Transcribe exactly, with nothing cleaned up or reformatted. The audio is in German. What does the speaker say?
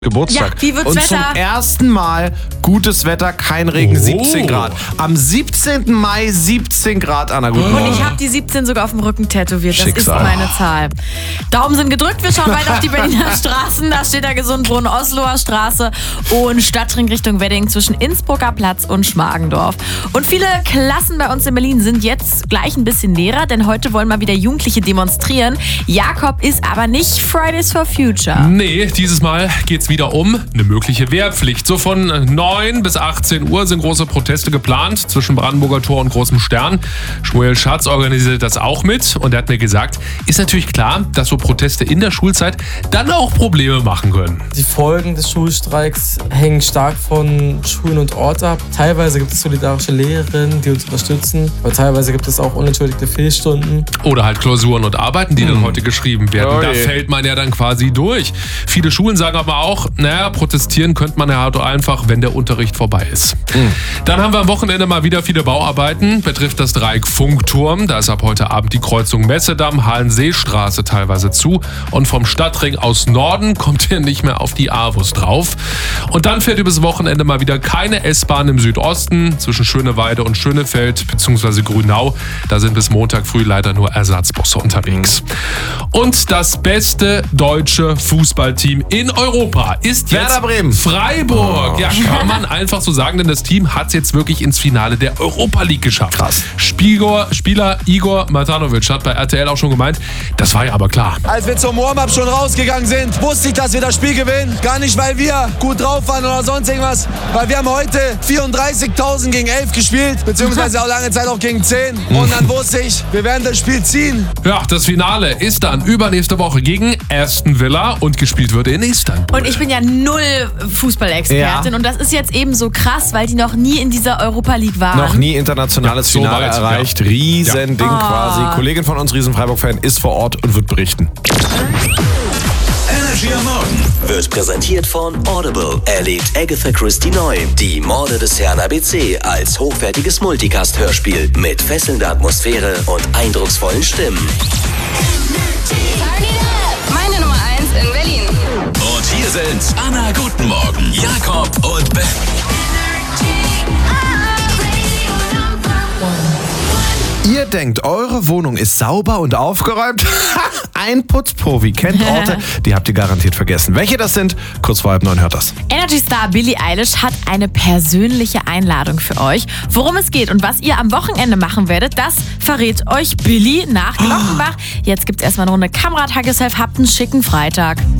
Geburtstag. Ja, wie wird's und Wetter? zum ersten Mal gutes Wetter, kein Regen, Oh. siebzehn Grad. Am siebzehnten Mai siebzehn Grad, Anna. Guten Und Morgen. ich habe die siebzehn sogar auf dem Rücken tätowiert. Das Schicksal. ist meine Zahl. Daumen sind gedrückt. Wir schauen weiter auf die Berliner Straßen. Da steht der Gesundbrunnen, Osloer Straße und Stadtring Richtung Wedding zwischen Innsbrucker Platz und Schmargendorf. Und viele Klassen bei uns in Berlin sind jetzt gleich ein bisschen leerer, denn heute wollen mal wieder Jugendliche demonstrieren. Jakob ist aber nicht Fridays for Future. Nee, dieses Mal geht's wieder um eine mögliche Wehrpflicht. So von neun bis achtzehn Uhr sind große Proteste geplant zwischen Brandenburger Tor und Großem Stern. Schmuel Schatz organisiert das auch mit und er hat mir gesagt, ist natürlich klar, dass so Proteste in der Schulzeit dann auch Probleme machen können. Die Folgen des Schulstreiks hängen stark von Schulen und Ort ab. Teilweise gibt es solidarische Lehrerinnen, die uns unterstützen, aber teilweise gibt es auch unentschuldigte Fehlstunden. Oder halt Klausuren und Arbeiten, die dann heute geschrieben werden. Oh Da je. fällt man ja dann quasi durch. Viele Schulen sagen aber auch, naja, protestieren könnte man ja halt einfach, wenn der Unterricht vorbei ist. Dann haben wir am Wochenende mal wieder viele Bauarbeiten. Betrifft das Dreieck Funkturm. Da ist ab heute Abend die Kreuzung Messedamm, Hallenseestraße teilweise zu. Und vom Stadtring aus Norden kommt ihr nicht mehr auf die Avus drauf. Und dann fährt übers Wochenende mal wieder keine S-Bahn im Südosten zwischen Schöneweide und Schönefeld bzw. Grünau. Da sind bis Montag früh leider nur Ersatzbusse unterwegs. Und das beste deutsche Fußballteam in Europa ist jetzt Werder Bremen. Freiburg. Ja, kann man einfach so sagen, denn das Team hat es jetzt wirklich ins Finale der Europa League geschafft. Krass. Spieler, Spieler Igor Matanovic hat bei R T L auch schon gemeint, das war ja aber klar. Als wir zum Warm-Up schon rausgegangen sind, wusste ich, dass wir das Spiel gewinnen. Gar nicht, weil wir gut drauf waren oder sonst irgendwas, weil wir haben heute vierunddreißigtausend gegen elf gespielt, beziehungsweise auch lange Zeit auch gegen zehn. Und dann wusste ich, wir werden das Spiel ziehen. Ja, das Finale ist dann übernächste Woche gegen Aston Villa und gespielt wird in Istanbul. Und ich bin ja null Fußballexpertin Ja. und das ist jetzt eben so krass, weil die noch nie in dieser Europa League waren. Noch nie internationales Ja, so Finale weit, erreicht. ja. Riesending Ja. quasi. Kollegin von uns, riesen Freiburg-Fan, ist vor Ort und wird berichten. Energy am Morgen wird präsentiert von Audible. Erlebt Agatha Christie neu. Die Morde des Herrn A B C als hochwertiges Multicast-Hörspiel mit fesselnder Atmosphäre und eindrucksvollen Stimmen. Meine Nummer eins in Berlin. Und hier sind Anna Guten Morgen, Jakob und Ben. Ihr denkt, eure Wohnung ist sauber und aufgeräumt? Ein Putzprofi kennt Orte, die habt ihr garantiert vergessen. Welche das sind? Kurz vor halb neun hört das. Energy-Star Billie Eilish hat eine persönliche Einladung für euch. Worum es geht und was ihr am Wochenende machen werdet, das verrät euch Billie nach Glockenbach. Jetzt gibt's erstmal eine Runde Kamerad Hug Yourself. Habt einen schicken Freitag.